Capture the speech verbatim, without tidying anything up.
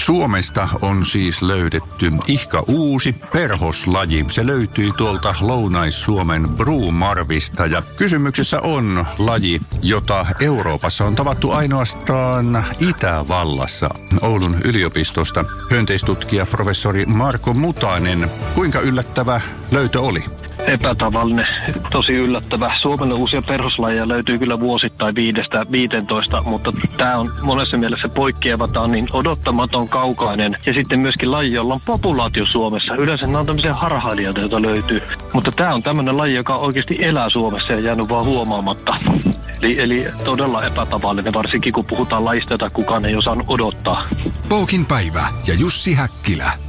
Suomesta on siis löydetty ihka uusi perhoslaji. Se löytyi tuolta Lounais-Suomen Bromarvista ja kysymyksessä on laji, jota Euroopassa on tavattu ainoastaan Itävallassa. Oulun yliopistosta hyönteistutkija professori Marko Mutanen. Kuinka yllättävä löytö oli? Epätavallinen, tosi yllättävä. Suomelle uusia perhoslajeja löytyy kyllä vuosittain viidestä viiteentoista, mutta tämä on monessa mielessä poikkeava. Tämä on niin odottamaton, kaukainen ja sitten myöskin laji, jolla on populaatio Suomessa. Yleensä nämä on tämmöisiä harhailijoita, joita löytyy, mutta tämä on tämmöinen laji, joka oikeasti elää Suomessa ja jäänyt vaan huomaamatta. Eli, eli todella epätavallinen, varsinkin kun puhutaan lajista, jota kukaan ei osannut odottaa. Pookin päivä ja Jussi Häkkilä.